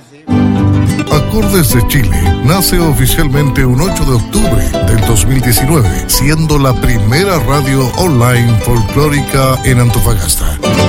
Acordes de Chile nace oficialmente un 8 de octubre del 2019, siendo la primera radio online folclórica en Antofagasta.